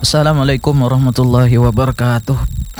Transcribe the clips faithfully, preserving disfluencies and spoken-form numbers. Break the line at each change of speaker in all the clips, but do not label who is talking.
Assalamualaikum warahmatullahi wabarakatuh.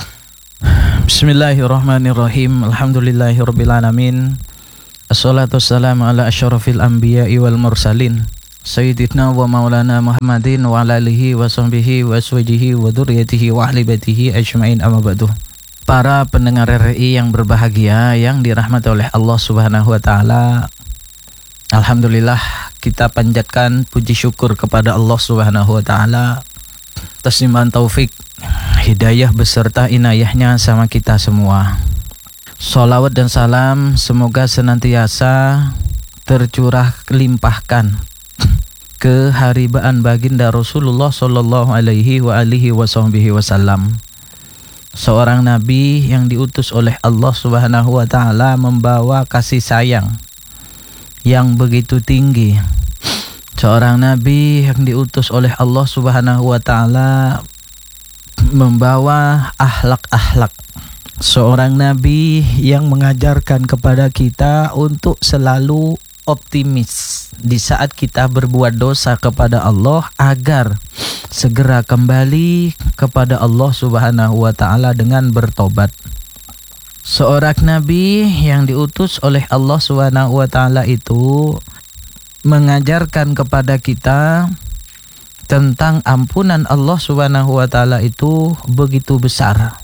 Bismillahirrahmanirrahim. Alhamdulillahirrabbilalamin. Assalatu wassalamu ala asyrafil anbiya'i wal mursalin Sayyidina wa maulana Muhammadin wa ala alihi wa sahbihi wa aswajihi wa dhurriyyatihi wa ahli baitihi ajma'in, amma ba'du. Para pendengar R R I yang berbahagia, yang dirahmati oleh Allah Subhanahu wa taala. Alhamdulillah, kita panjatkan puji syukur kepada Allah Subhanahu wa taala atas limpahan taufik, hidayah beserta inayahnya sama kita semua. Sholawat dan salam semoga senantiasa tercurah limpahkan ke haribaan baginda Rasulullah Sallallahu Alaihi wa alihi Wasallam, seorang nabi yang diutus oleh Allah Subhanahu wa taala membawa kasih sayang yang begitu tinggi. Seorang nabi yang diutus oleh Allah Subhanahu wa taala membawa akhlak-akhlak. Seorang nabi yang mengajarkan kepada kita untuk selalu optimis di saat kita berbuat dosa kepada Allah, agar segera kembali kepada Allah Subhanahu wa taala dengan bertobat. Seorang nabi yang diutus oleh Allah Subhanahu wa taala itu mengajarkan kepada kita tentang ampunan Allah Subhanahu wa taala itu begitu besar.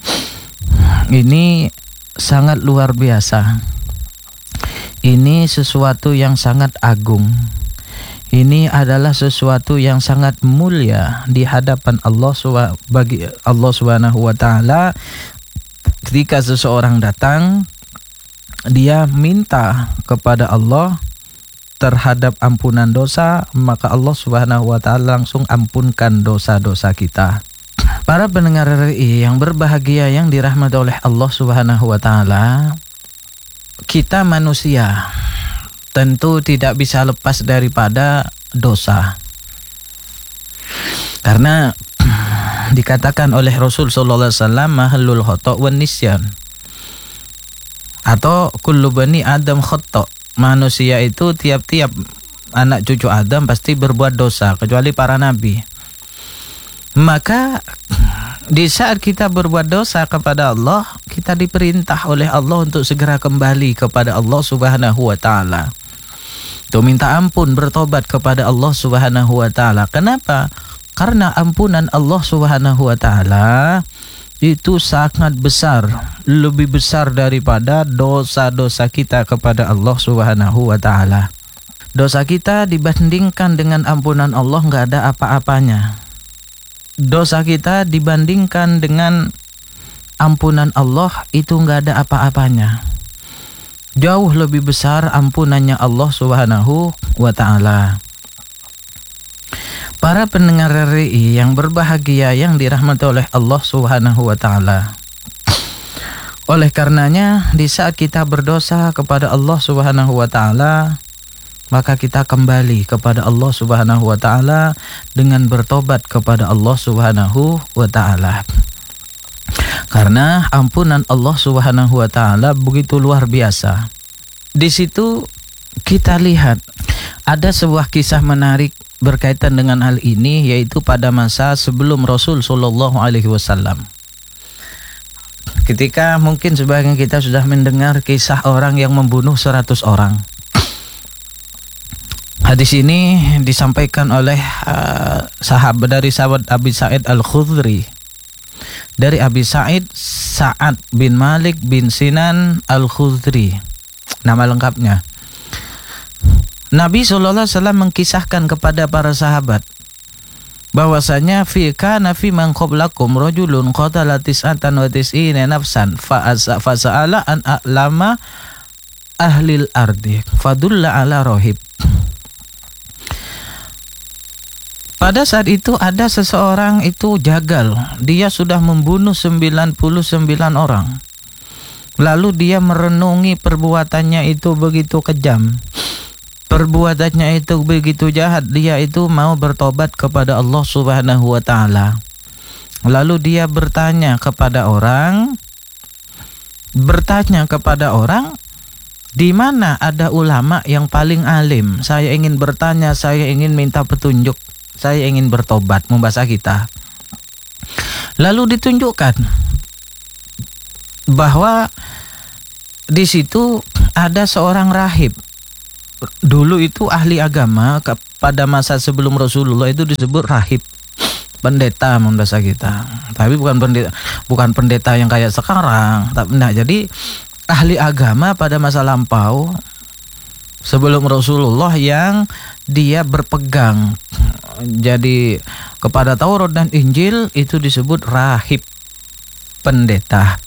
Ini sangat luar biasa. Ini sesuatu yang sangat agung. Ini adalah sesuatu yang sangat mulia di hadapan Allah bagi Allah Subhanahu wa taala. Ketika seseorang datang, dia minta kepada Allah terhadap ampunan dosa, maka Allah Subhanahu wa taala langsung ampunkan dosa-dosa kita. Para pendengar R R I yang berbahagia, yang dirahmati oleh Allah Subhanahu wa taala, kita manusia tentu tidak bisa lepas daripada dosa. Karena dikatakan oleh Rasul sallallahu alaihi wasallam, mahallul khata' wan nisyan, atau kullu bani adam khata'. Manusia itu tiap-tiap anak cucu Adam pasti berbuat dosa, kecuali para nabi. Maka di saat kita berbuat dosa kepada Allah, kita diperintah oleh Allah untuk segera kembali kepada Allah Subhanahu wa taala, untuk minta ampun, bertobat kepada Allah Subhanahu wa taala. Kenapa? Karena ampunan Allah Subhanahu wa taala itu sangat besar, lebih besar daripada dosa-dosa kita kepada Allah Subhanahu wa taala. Dosa kita dibandingkan dengan ampunan Allah nggak ada apa-apanya. Dosa kita dibandingkan dengan ampunan Allah itu nggak ada apa-apanya. Jauh lebih besar ampunannya Allah Subhanahu wa taala. Para pendengar R R I yang berbahagia, yang dirahmati oleh Allah Subhanahu wa taala. Oleh karenanya, di saat kita berdosa kepada Allah Subhanahu wa taala, maka kita kembali kepada Allah Subhanahu wa taala dengan bertobat kepada Allah Subhanahu wa taala. Karena ampunan Allah Subhanahu wa taala begitu luar biasa. Di situ kita lihat ada sebuah kisah menarik berkaitan dengan hal ini, yaitu pada masa sebelum Rasul Sallallahu Alaihi Wasallam. Ketika mungkin sebagian kita sudah mendengar kisah orang yang membunuh seratus orang. Hadis ini disampaikan oleh uh, sahabat dari sahabat Abi Sa'id Al-Khudri. Dari Abi Sa'id, Sa'ad bin Malik bin Sinan Al-Khudri, nama lengkapnya. Nabi shallallahu alaihi wasallam mengkisahkan kepada para sahabat bahwasanya fi kana fi man qablakum rajulun qatala tis'atan wa tis'ina nafsan fa sa'ala an a'lama ahlil ardi fadulla ala rohib. Pada saat itu ada seseorang itu jagal, dia sudah membunuh sembilan puluh sembilan orang. Lalu dia merenungi perbuatannya itu begitu kejam, perbuatannya itu begitu jahat, dia itu mau bertobat kepada Allah Subhanahu wa taala. Lalu dia bertanya kepada orang, bertanya kepada orang, di mana ada ulama yang paling alim? Saya ingin bertanya, saya ingin minta petunjuk, saya ingin bertobat, membahasa kita. Lalu ditunjukkan bahwa di situ ada seorang rahib. Dulu itu ahli agama pada masa sebelum Rasulullah itu disebut rahib, pendeta menurut bahasa kita. Tapi bukan pendeta, bukan pendeta yang kayak sekarang. Nah, jadi ahli agama pada masa lampau sebelum Rasulullah yang dia berpegang jadi kepada Taurat dan Injil, itu disebut rahib, pendeta.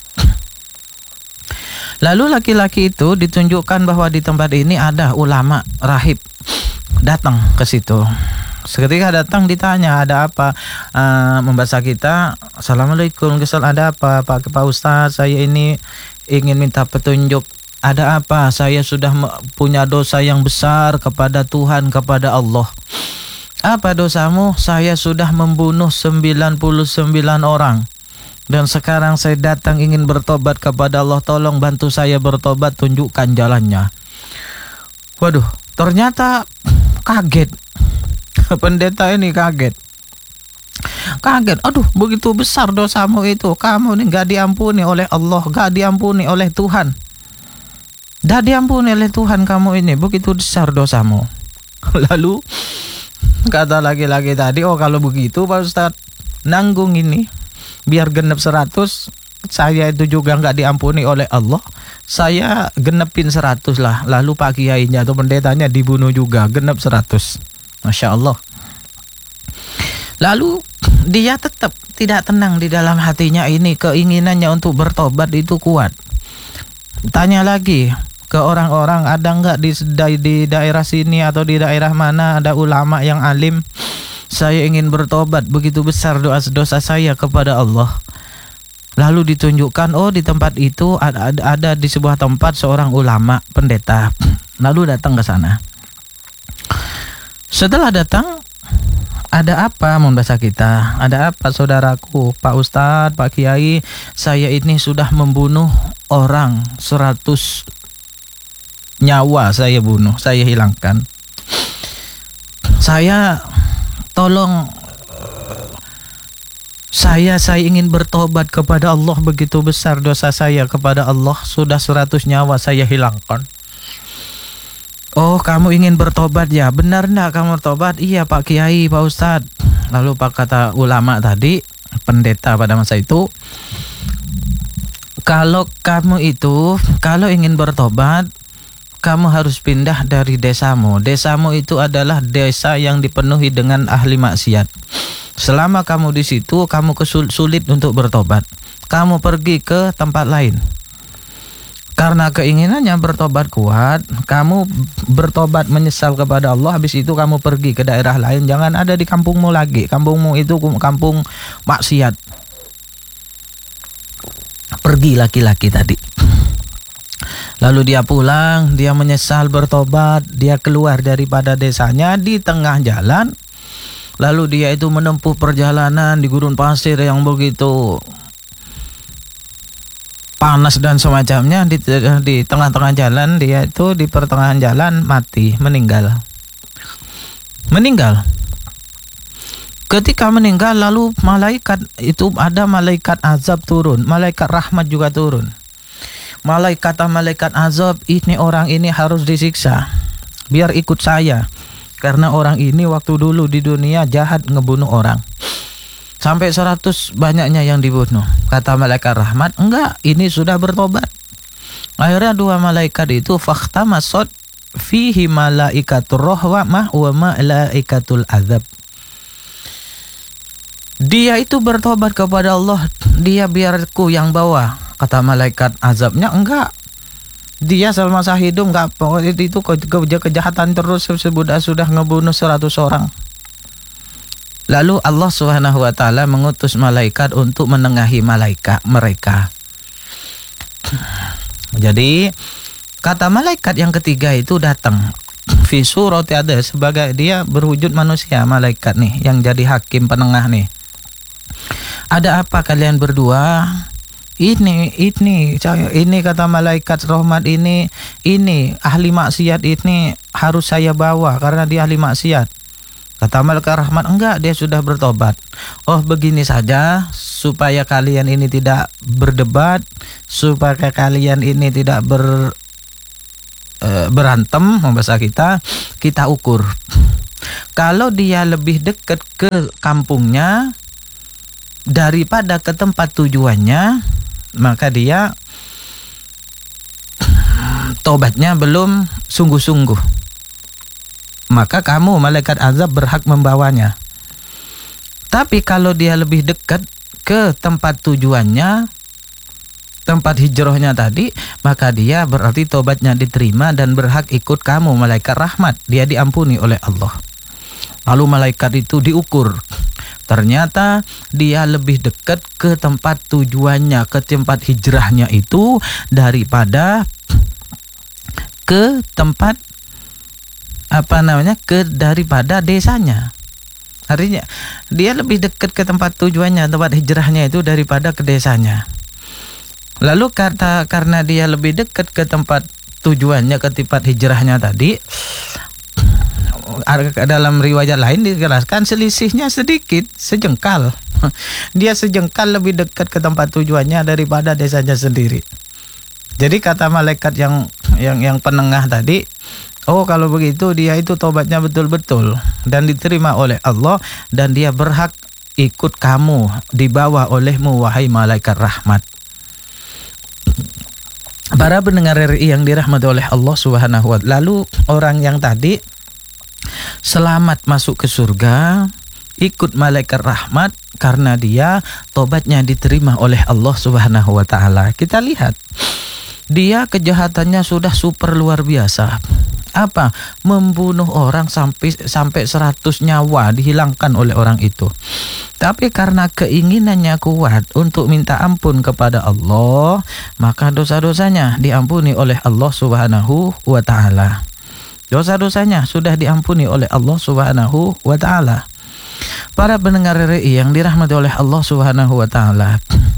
Lalu laki-laki itu ditunjukkan bahwa di tempat ini ada ulama rahib, datang ke situ. Seketika datang ditanya, ada apa? Uh, membaca kita, Assalamualaikum, kesal ada apa Pak Pak Ustaz? Saya ini ingin minta petunjuk. Ada apa? Saya sudah punya dosa yang besar kepada Tuhan, kepada Allah. Apa dosamu? Saya sudah membunuh sembilan puluh sembilan orang. Dan sekarang saya datang ingin bertobat kepada Allah. Tolong bantu saya bertobat, tunjukkan jalannya. Waduh, ternyata kaget. Pendeta ini kaget. Kaget, aduh begitu besar dosamu itu. Kamu ini gak diampuni oleh Allah, gak diampuni oleh Tuhan. Gak diampuni oleh Tuhan kamu ini, begitu besar dosamu. Lalu kata laki-laki tadi, oh kalau begitu Pak Ustadz, nanggung ini biar genep seratus, saya itu juga nggak diampuni oleh Allah, saya genepin seratus lah. Lalu Pak Kiainya atau pendetanya dibunuh juga, genep seratus. Masya Allah. Lalu dia tetap tidak tenang di dalam hatinya ini, keinginannya untuk bertobat itu kuat. Tanya lagi ke orang-orang, ada nggak di, di daerah sini atau di daerah mana ada ulama yang alim, saya ingin bertobat, begitu besar dosa-dosa saya kepada Allah. Lalu ditunjukkan, oh di tempat itu ada, ada, ada di sebuah tempat seorang ulama, pendeta. Lalu datang ke sana. Setelah datang, ada apa membahas kita? Ada apa saudaraku, Pak Ustadz, Pak Kiai? Saya ini sudah membunuh orang, seratus nyawa saya bunuh, saya hilangkan. Saya tolong, saya saya ingin bertobat kepada Allah, begitu besar dosa saya kepada Allah, sudah seratus nyawa saya hilangkan. Oh, kamu ingin bertobat ya? Benar enggak kamu bertobat? Iya Pak Kiai, Pak Ustadz. Lalu Pak kata ulama tadi, pendeta pada masa itu, kalau kamu itu, kalau ingin bertobat, kamu harus pindah dari desamu. Desamu itu adalah desa yang dipenuhi dengan ahli maksiat. Selama kamu di situ, kamu kesulit untuk bertobat. Kamu pergi ke tempat lain. Karena keinginannya bertobat kuat, kamu bertobat menyesal kepada Allah, habis itu kamu pergi ke daerah lain. Jangan ada di kampungmu lagi. Kampungmu itu kampung maksiat. Pergi laki-laki tadi. Lalu dia pulang, dia menyesal bertobat, dia keluar daripada desanya di tengah jalan. Lalu dia itu menempuh perjalanan di gurun pasir yang begitu panas dan semacamnya. Di, di tengah-tengah jalan, dia itu di pertengahan jalan mati, meninggal. Meninggal. Ketika meninggal, lalu malaikat itu, ada malaikat azab turun, malaikat rahmat juga turun. Malaikat kata malaikat azab, ini orang ini harus disiksa, biar ikut saya, karena orang ini waktu dulu di dunia jahat, ngebunuh orang sampai seratus banyaknya yang dibunuh. Kata malaikat rahmat, enggak, ini sudah bertobat. Akhirnya dua malaikat itu fakhtamasat fihi malaikatur rahmah wa malaikatul azab. Dia itu bertobat kepada Allah, dia biarku yang bawa. Kata malaikat azabnya, enggak, dia selama masa hidup enggak, itu ke kejahatan terus, sudah sudah ngebunuh seratus orang. Lalu Allah Subhanahu wa taala mengutus malaikat untuk menengahi malaikat mereka. Jadi kata malaikat yang ketiga itu datang fi surati ada, sebagai dia berwujud manusia, malaikat nih yang jadi hakim penengah nih. Ada apa kalian berdua? Ini, ini, ini kata malaikat rahmat ini, ini ahli maksiat ini harus saya bawa karena dia ahli maksiat. Kata malaikat rahmat, enggak, dia sudah bertobat. Oh begini saja, supaya kalian ini tidak berdebat, supaya kalian ini tidak ber e, berantem, bahasa kita, kita ukur. Kalau dia lebih dekat ke kampungnya daripada ke tempat tujuannya, maka dia tobatnya belum sungguh-sungguh. Maka kamu malaikat azab berhak membawanya. Tapi kalau dia lebih dekat ke tempat tujuannya, tempat hijrahnya tadi, maka dia berarti tobatnya diterima dan berhak ikut kamu malaikat rahmat. Dia diampuni oleh Allah. Lalu malaikat itu diukur. Ternyata dia lebih dekat ke tempat tujuannya, ke tempat hijrahnya itu daripada ke tempat apa namanya ke daripada desanya. Artinya dia lebih dekat ke tempat tujuannya, tempat hijrahnya itu daripada ke desanya. Lalu kata karena dia lebih dekat ke tempat tujuannya, ke tempat hijrahnya tadi, dalam riwayat lain dijelaskan selisihnya sedikit, sejengkal. Dia sejengkal lebih dekat ke tempat tujuannya daripada desanya sendiri. Jadi kata malaikat yang yang yang penengah tadi, oh kalau begitu dia itu tobatnya betul-betul dan diterima oleh Allah dan dia berhak ikut kamu, dibawa olehmu wahai malaikat rahmat. Para pendengar R I yang dirahmati oleh Allah Subhanahu wa taala, lalu orang yang tadi selamat masuk ke surga, ikut malaikat rahmat karena dia tobatnya diterima oleh Allah Subhanahu wa taala. Kita lihat, dia kejahatannya sudah super luar biasa. Apa? Membunuh orang sampai sampai seratus nyawa dihilangkan oleh orang itu. Tapi karena keinginannya kuat untuk minta ampun kepada Allah, maka dosa-dosanya diampuni oleh Allah Subhanahu wa taala. Dosa-dosanya sudah diampuni oleh Allah Subhanahu wa taala. Para pendengar R I yang dirahmati oleh Allah Subhanahu wa taala.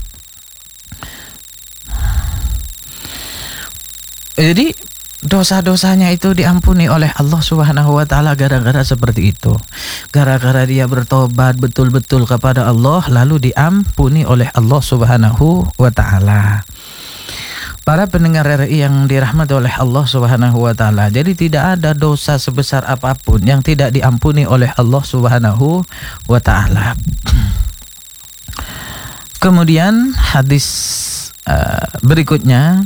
Jadi dosa-dosanya itu diampuni oleh Allah Subhanahu wa taala gara-gara seperti itu. Gara-gara dia bertobat betul-betul kepada Allah, lalu diampuni oleh Allah Subhanahu wa taala. Para pendengar R I yang dirahmati oleh Allah Subhanahu wa taala, jadi tidak ada dosa sebesar apapun yang tidak diampuni oleh Allah Subhanahu wa taala. Kemudian hadis uh, berikutnya,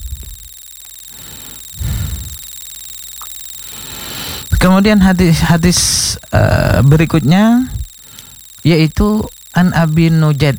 Kemudian hadis-hadis uh, berikutnya yaitu an Abi Nujaid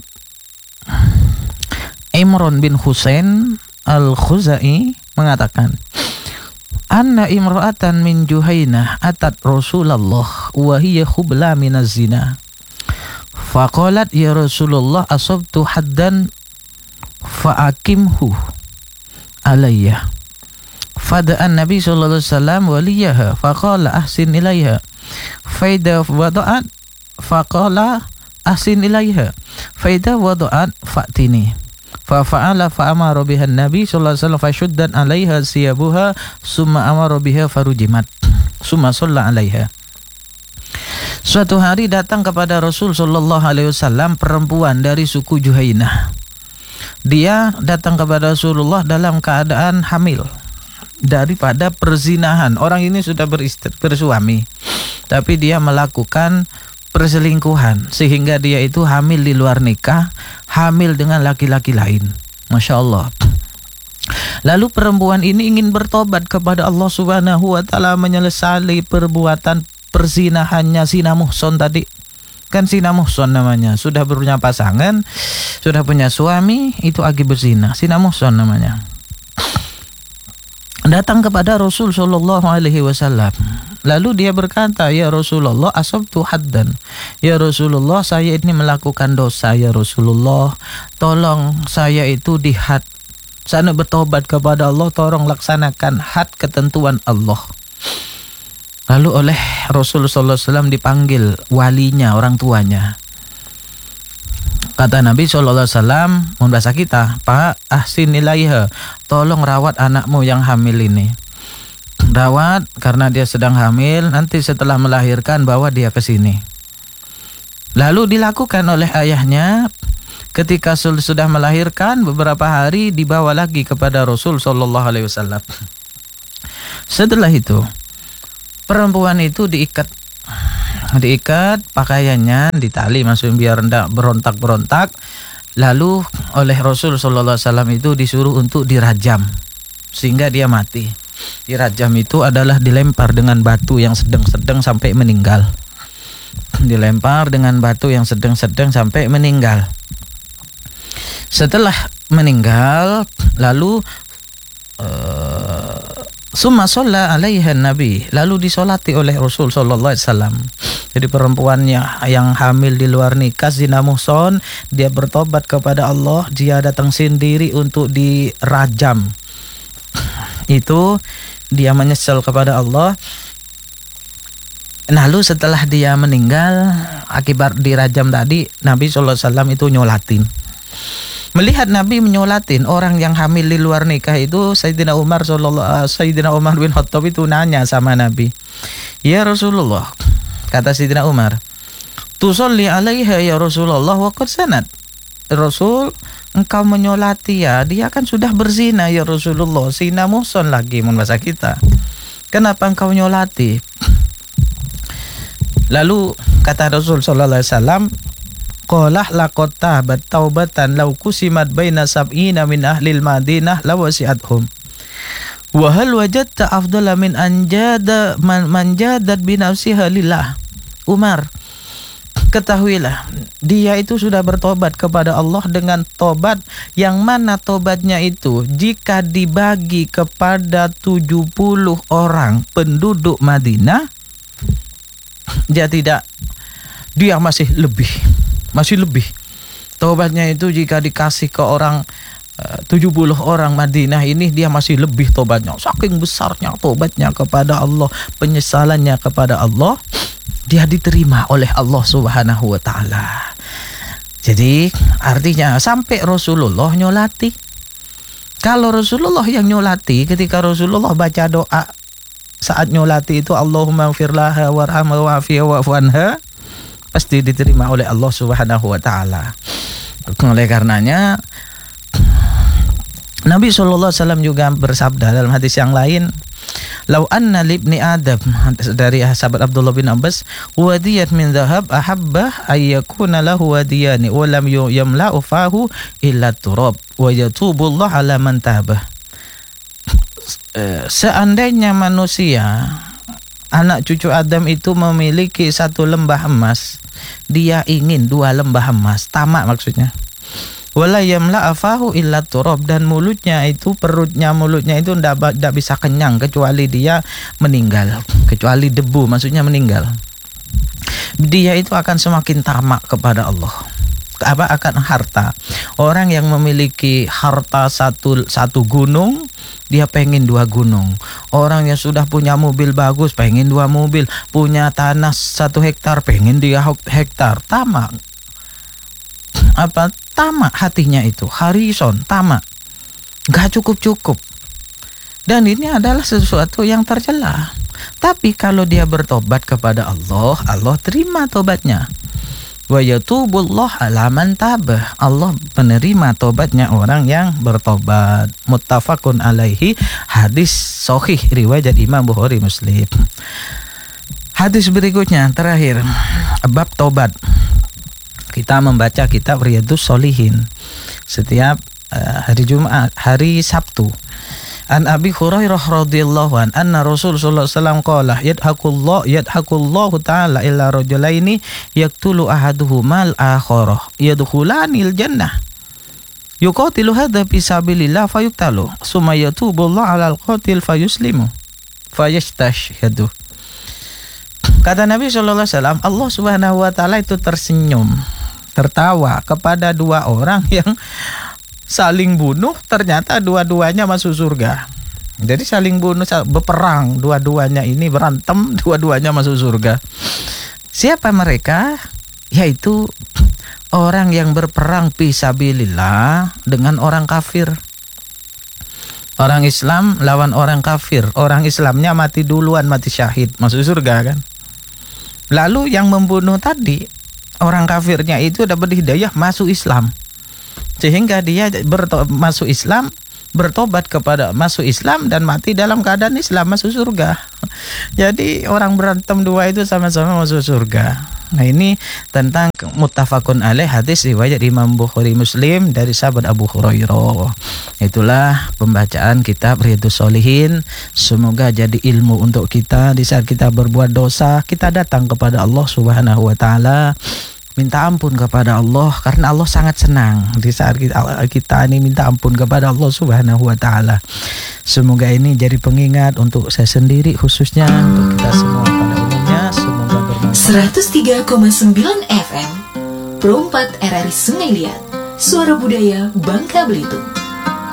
Imran bin Husain Al-Khuzai mengatakan, anna imra'atan min Juhainah atat Rasulullah wa hiya khubla minaz zina. Faqalat ya Rasulullah asabtu haddan fa'akimhu alayya. Fada'an Nabi sallallahu alaihi wasallam waliyaha faqala ahsin ilaiha. Faida wada'at faqala ahsin ilaiha. Faida wada'at fa'tini. Fa fa'ala fa amara biha Nabi sallallahu alaihi wasallam fashuddan 'alaiha siyabuha summa amara biha farujimat summa shalla 'alaiha. Suatu hari datang kepada Rasul sallallahu alaihi wasallam perempuan dari suku Juhainah. Dia datang kepada Rasulullah dalam keadaan hamil daripada perzinahan. Orang ini sudah beristri, bersuami, tapi dia melakukan perselingkuhan sehingga dia itu hamil di luar nikah, hamil dengan laki-laki lain. Masya Allah. Lalu perempuan ini ingin bertobat kepada Allah Subhanahu wa taala, menyelesaikan perbuatan perzinahannya, zina muhson tadi. Kan zina muhson namanya, sudah punya pasangan, sudah punya suami, itu lagi berzina, zina muhson namanya. Datang kepada Rasul sallallahu alaihi wasallam. Lalu dia berkata, ya Rasulullah asabtu haddan. Ya Rasulullah, saya ini melakukan dosa ya Rasulullah. Tolong saya itu di had. Saya bertobat kepada Allah, tolong laksanakan had ketentuan Allah. Lalu oleh Rasul sallallahu alaihi wasallam dipanggil walinya, orang tuanya. Kata Nabi shallallahu alaihi wasallam, membahasa kita, Pak, ahsin ilaiha, tolong rawat anakmu yang hamil ini. Rawat karena dia sedang hamil, nanti setelah melahirkan bawa dia ke sini. Lalu dilakukan oleh ayahnya. Ketika sudah melahirkan beberapa hari dibawa lagi kepada Rasul Shallallahu Alaihi Wasallam. Setelah itu perempuan itu diikat, diikat pakaiannya ditali, maksudnya biar tidak berontak-berontak. Lalu oleh Rasul Shallallahu Alaihi Wasallam itu disuruh untuk dirajam sehingga dia mati. Dirajam itu adalah dilempar dengan batu yang sedang-sedang sampai meninggal. Dilempar dengan batu yang sedang-sedang sampai meninggal. Setelah meninggal, lalu uh, summa shalla alaiha nabi, lalu disolati oleh Rasul sallallahu alaihi wasallam. Jadi perempuannya yang hamil di luar nikah zina muhson, dia bertobat kepada Allah, dia datang sendiri untuk dirajam. Itu dia menyesal kepada Allah. Lalu setelah dia meninggal akibat dirajam tadi, Nabi sallallahu alaihi wasallam itu nyolatin. Melihat Nabi menyolatin orang yang hamil di luar nikah itu, Sayyidina Umar sallallahu Sayyidina Umar bin Khattab itu nanya sama Nabi, "Ya Rasulullah," kata Sayyidina Umar, "tusolli alaiha ya Rasulullah wa qad sanat." Rasul, engkau menyolati ya, dia kan sudah berzina ya Rasulullah, zina muhson lagi mun bahasa kita. Kenapa engkau nyolati? Lalu kata Rasul sallallahu alaihi wasallam, Qalah laqad tabat taubatan law kusimat baina sab'ina min ahlil Madinah lawasi'athum. Wa hal wajadta afdala min anjada man manjadat bi nafsiha lillah. Umar, ketahuilah, dia itu sudah bertobat kepada Allah dengan tobat yang mana tobatnya itu jika dibagi kepada tujuh puluh orang penduduk Madinah, dia tidak, dia masih lebih masih lebih tobatnya itu jika dikasih ke orang uh, tujuh puluh orang Madinah ini, dia masih lebih tobatnya, saking besarnya tobatnya kepada Allah, penyesalannya kepada Allah, dia diterima oleh Allah Subhanahu wa taala. Jadi artinya sampai Rasulullah nyolati. Kalau Rasulullah yang nyolati, ketika Rasulullah baca doa saat nyolati itu, Allahumma gfirlaha warhamha wa'afiha wa'fu anha, pasti diterima oleh Allah Subhanahu wa taala. Oleh karenanya Nabi sallallahu alaihi wasallam juga bersabda dalam hadis yang lain, "Lau anna libni Adam," dari sahabat Abdullah bin Abbas, "wadiyat min dhahab ahabba ayyakuna lahu wadiyani wa lam yamla'u fahu illa turab wa yatubullah ala man tabah." Seandainya manusia, anak cucu Adam itu memiliki satu lembah emas, dia ingin dua lembah emas, tamak maksudnya. Wala yamla afahu illa turab, dan mulutnya itu, perutnya mulutnya itu tidak bisa kenyang kecuali dia meninggal, kecuali debu, maksudnya meninggal. Dia itu akan semakin tamak kepada Allah. Apa akan harta. Orang yang memiliki harta satu satu gunung, dia pengen dua gunung. Orang yang sudah punya mobil bagus pengen dua mobil, punya tanah satu hektar pengen dia hektar. Tamak. Apa tamak hatinya itu? Harison, tamak. Gak cukup-cukup. Dan ini adalah sesuatu yang tercela. Tapi kalau dia bertobat kepada Allah, Allah terima tobatnya. Wa yatubullah ala man tabah, Allah menerima tobatnya orang yang bertobat. Muttafaqun alaihi, hadis sahih riwayat Imam Bukhari Muslim. Hadis berikutnya terakhir, bab tobat. Kita membaca kitab Riyadhus Shalihin setiap uh, hari Jumat, hari Sabtu. An Abi Hurairah radhiyallahu an anna Rasul sallallahu alaihi wasallam qala yadhakullahu yadhakullahu ta'ala illa rajulaini yaqtulu ahaduhumal akharah yadkhulanil jannah yuqatilu hadha fi sabilillah fayuqtalu summa yatubullahu 'alal qatil fayuslimu fayastashhadu. Kata Nabi sallallahu alaihi wasallam, Allah Subhanahu wa taala itu tersenyum, tertawa kepada dua orang yang saling bunuh, ternyata dua-duanya masuk surga. Jadi saling bunuh, berperang, dua-duanya ini berantem, dua-duanya masuk surga. Siapa mereka? Yaitu orang yang berperang fisabilillah dengan orang kafir. Orang Islam lawan orang kafir. Orang Islamnya mati duluan, mati syahid, masuk surga kan. Lalu yang membunuh tadi, orang kafirnya itu dapat hidayah masuk Islam. sehingga dia berto- masuk Islam, bertobat kepada masuk Islam dan mati dalam keadaan Islam, masuk surga. Jadi orang berantem dua itu sama-sama masuk surga. Nah, ini tentang muttafaqun alaih, hadis riwayat Imam Bukhari Muslim dari sahabat Abu Hurairah. Itulah pembacaan kitab Riyadhus Shalihin. Semoga jadi ilmu untuk kita di saat kita berbuat dosa, kita datang kepada Allah Subhanahu wa taala, minta ampun kepada Allah, karena Allah sangat senang di saat kita, kita ini minta ampun kepada Allah Subhanahu wa taala. Semoga ini jadi pengingat untuk saya sendiri khususnya, untuk kita semua pada umumnya. Semoga bermanfaat.
seratus tiga koma sembilan F M Pro empat R R I Sungai Liat, Suara Budaya Bangka Belitung.